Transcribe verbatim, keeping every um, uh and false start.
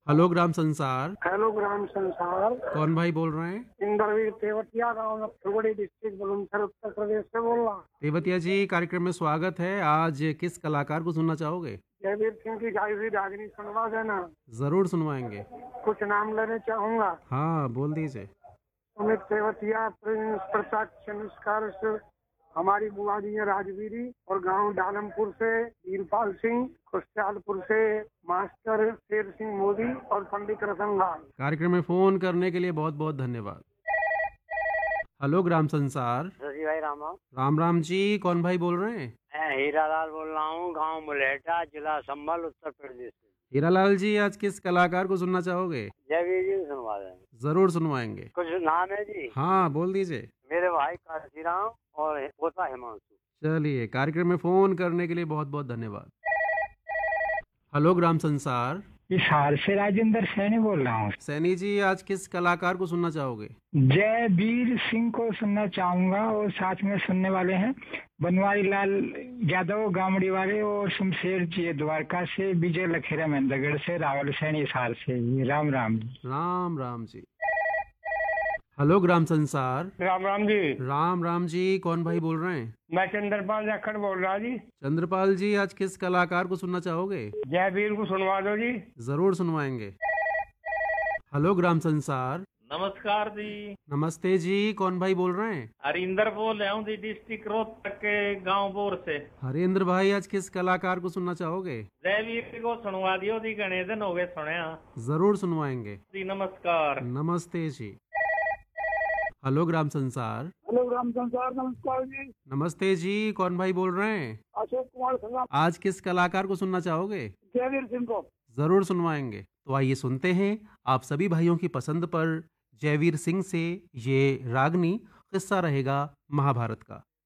Hello ग्राम संसार। Hello ग्राम संसार। कौन भाई बोल रहे हैं? इंद्रवीर तेवतिया, गाँव नथुगड़ी, डिस्ट्रिक्ट बुलंदशहर, उत्तर प्रदेश से बोल रहा हूँ। तेवतिया जी, कार्यक्रम में स्वागत है। आज किस कलाकार को सुनना चाहोगे? जयवीर सिंह की गाई हुई रागनी सुनवा देना। जरूर सुनवाएंगे। कुछ नाम लेने चाहूंगा। हाँ, बोल दीजिए। अमित तेवतिया, प्रिंस प्रत्यक्ष निष्कर्ष, हमारी बुआ जी है राजवीरी, और गांव डालमपुर से वीरपाल सिंह, खुशहालपुर से मास्टर शेर सिंह मोदी और पंडित रतन लाल। कार्यक्रम में फोन करने के लिए बहुत बहुत धन्यवाद। हेलो ग्राम संसार। जी भाई राम राम। राम राम जी, कौन भाई बोल रहे हैं? मैं हीरालाल बोल रहा हूँ, गांव मुलेठा, जिला संभल, उत्तर प्रदेश से। हीरालाल जी, आज किस कलाकार को सुनना चाहोगे? जयवीर जी सुनवा दें। जरूर सुनवाएंगे। कुछ नाम है जी? हाँ, बोल दीजिए। मेरे भाई काशीराम और पोता हिमांशु। चलिए, कार्यक्रम में फोन करने के लिए बहुत बहुत धन्यवाद। हेलो ग्राम संसार। इस हाल से राजेंद्र सैनी बोल रहा हूँ। सैनी जी, आज किस कलाकार को सुनना चाहोगे? जयवीर सिंह को सुनना चाहूंगा, और साथ में सुनने वाले हैं बनवारी लाल यादव गामड़ी वाले, और शमशेर जी द्वारका से, विजय लखेरा मेंदगढ़ से, रावल सैनी इस हाल से। राम राम जी। राम राम जी। हेलो ग्राम संसार। राम राम जी। राम राम जी, कौन भाई बोल रहे हैं? मैं चंद्रपाल जाखड़ बोल रहा जी। चंद्रपाल जी, आज किस कलाकार को सुनना चाहोगे? जयवीर को सुनवा दो जी। जरूर सुनवाएंगे। हेलो ग्राम संसार। नमस्कार जी। नमस्ते जी, कौन भाई बोल रहे हैं? हरिंदर बोल रहा हूँ जी, डिस्ट्रिक्ट रोहतक के गांव बोर से। हरेंद्र भाई, आज किस कलाकार को सुनना चाहोगे? जयवीर को सुनवा दियो जी, गणे दिन हो गए सुने। जरूर सुनवाएंगे जी नमस्कार। नमस्ते जी। हेलो ग्राम संसार। हेलो ग्राम संसार, नमस्कार जी। नमस्ते जी, कौन भाई बोल रहे हैं? अशोक कुमार संग्राम। आज किस कलाकार को सुनना चाहोगे? जयवीर सिंह को। जरूर सुनवाएंगे। तो आइए सुनते हैं आप सभी भाइयों की पसंद पर जयवीर सिंह से ये रागनी, किस्सा रहेगा महाभारत का।